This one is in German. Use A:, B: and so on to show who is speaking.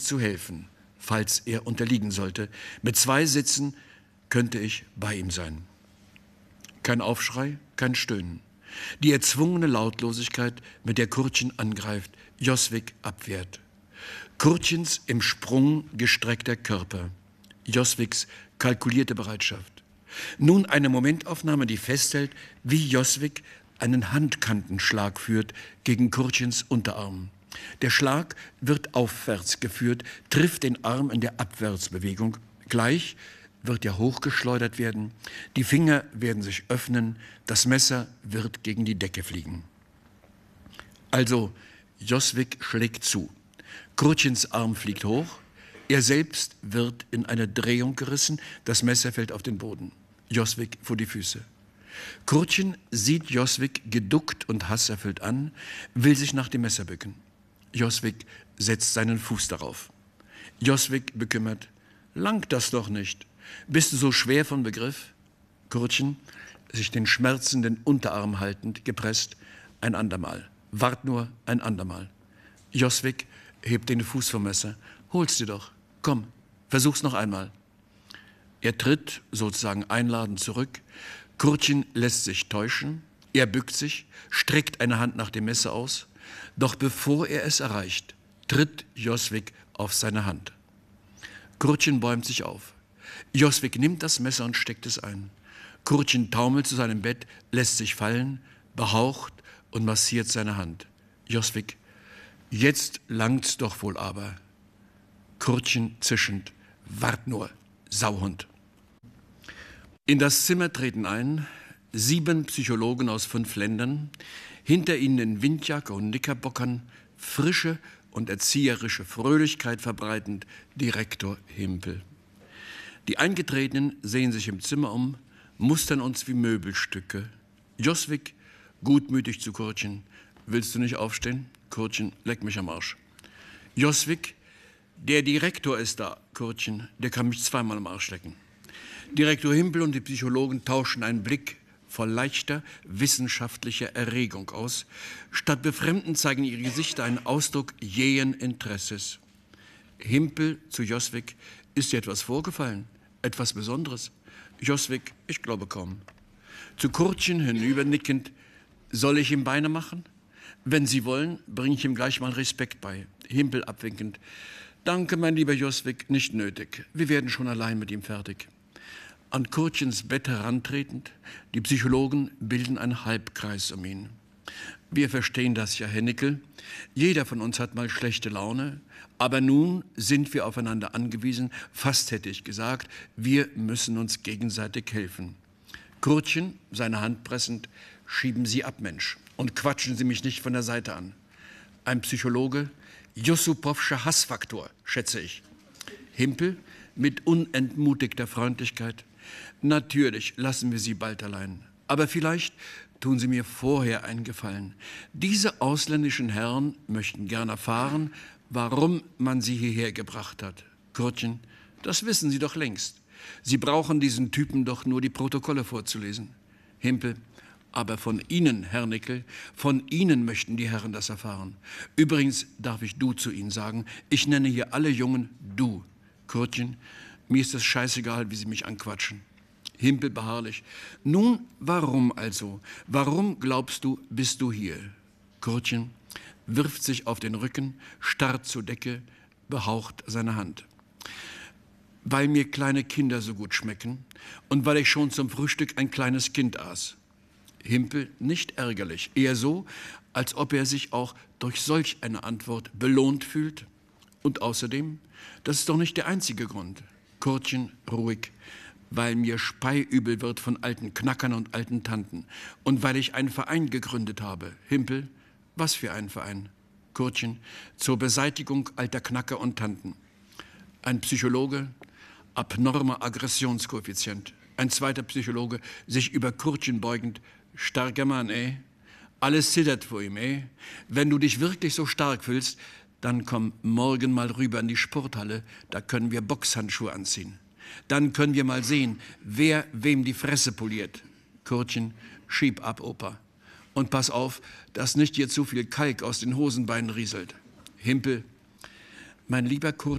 A: zu helfen, falls er unterliegen sollte. Mit 2 Sitzen könnte ich bei ihm sein. Kein Aufschrei, kein Stöhnen. Die erzwungene Lautlosigkeit, mit der Kurtchen angreift, Joswig abwehrt. Kurtchens im Sprung gestreckter Körper, Joswigs kalkulierte Bereitschaft. Nun eine Momentaufnahme, die festhält, wie Joswig einen Handkantenschlag führt gegen Kurtchens Unterarm. Der Schlag wird aufwärts geführt, trifft den Arm in der Abwärtsbewegung. Gleich wird er hochgeschleudert werden, die Finger werden sich öffnen, das Messer wird gegen die Decke fliegen. Also, Joswig schlägt zu. Kurtchens Arm fliegt hoch, er selbst wird in eine Drehung gerissen, das Messer fällt auf den Boden. Joswig vor die Füße. Kurtchen sieht Joswig geduckt und hasserfüllt an, will sich nach dem Messer bücken. Joswig setzt seinen Fuß darauf. Joswig bekümmert: Langt das doch nicht. Bist du so schwer von Begriff? Kurtchen, sich den schmerzenden Unterarm haltend, gepresst: Ein andermal. Wart nur ein andermal. Joswig hebt den Fuß vom Messer. Hol's dir doch. Komm, versuch's noch einmal. Er tritt sozusagen einladend zurück. Kurtchen lässt sich täuschen. Er bückt sich, streckt eine Hand nach dem Messer aus. Doch bevor er es erreicht, tritt Joswig auf seine Hand. Kurtchen bäumt sich auf. Joswig nimmt das Messer und steckt es ein. Kurtchen taumelt zu seinem Bett, lässt sich fallen, behaucht und massiert seine Hand. Joswig: Jetzt langt's doch wohl aber. Kurtchen zischend: Wart nur, Sauhund. In das Zimmer treten ein 7 Psychologen aus 5 Ländern, hinter ihnen in Windjacke und Knickerbockern, frische und erzieherische Fröhlichkeit verbreitend, Direktor Himpel. Die Eingetretenen sehen sich im Zimmer um, mustern uns wie Möbelstücke. Joswig gutmütig zu Kurtchen: Willst du nicht aufstehen? Kurtchen: Leck mich am Arsch. Joswig: Der Direktor ist da. Kurtchen: Der kann mich 2-mal am Arsch lecken. Direktor Himpel und die Psychologen tauschen einen Blick voll leichter wissenschaftlicher Erregung aus. Statt Befremden zeigen ihre Gesichter einen Ausdruck jähen Interesses. Himpel zu Joswig: Ist dir etwas vorgefallen? Etwas Besonderes? Joswig: Ich glaube kaum. Zu Kurtchen hinübernickend: Soll ich ihm Beine machen? Wenn Sie wollen, bringe ich ihm gleich mal Respekt bei. Himpel abwinkend: Danke, mein lieber Joswig, nicht nötig. Wir werden schon allein mit ihm fertig. An Kurtchens Bett herantretend, die Psychologen bilden einen Halbkreis um ihn. Wir verstehen das ja, Herr Nickel. Jeder von uns hat mal schlechte Laune, aber nun sind wir aufeinander angewiesen, fast hätte ich gesagt, wir müssen uns gegenseitig helfen. Kurtchen, seine Hand pressend: Schieben Sie ab, Mensch, und quatschen Sie mich nicht von der Seite an. Ein Psychologe: Jussupowscher Hassfaktor, schätze ich. Himpel mit unentmutigter Freundlichkeit: Natürlich lassen wir Sie bald allein, aber vielleicht tun Sie mir vorher einen Gefallen. Diese ausländischen Herren möchten gern erfahren, warum man sie hierher gebracht hat. Kurtchen: Das wissen Sie doch längst. Sie brauchen diesen Typen doch nur die Protokolle vorzulesen. Himpel: Aber von Ihnen, Herr Nickel, von Ihnen möchten die Herren das erfahren. Übrigens darf ich du zu Ihnen sagen, ich nenne hier alle Jungen du. Kurtchen: Mir ist es scheißegal, wie Sie mich anquatschen. Himpel beharrlich: Nun, warum also? Warum, glaubst du, bist du hier? Kurtchen wirft sich auf den Rücken, starrt zur Decke, behaucht seine Hand. Weil mir kleine Kinder so gut schmecken und weil ich schon zum Frühstück ein kleines Kind aß. Himpel nicht ärgerlich, eher so, als ob er sich auch durch solch eine Antwort belohnt fühlt. Und außerdem, das ist doch nicht der einzige Grund. Kurtchen ruhig: Weil mir speiübel wird von alten Knackern und alten Tanten und weil ich einen Verein gegründet habe. Himpel: Was für ein Verein? Kurtchen: Zur Beseitigung alter Knacker und Tanten. Ein Psychologe: Abnormer Aggressionskoeffizient. Ein zweiter Psychologe, sich über Kurtchen beugend: Starker Mann, Alles zittert vor ihm, Wenn du dich wirklich so stark fühlst, dann komm morgen mal rüber in die Sporthalle, da können wir Boxhandschuhe anziehen. Dann können wir mal sehen, wer wem die Fresse poliert. Kurtchen: Schieb ab, Opa. Und pass auf, dass nicht dir zu viel Kalk aus den Hosenbeinen rieselt. Himpel: Mein lieber Kurtchen,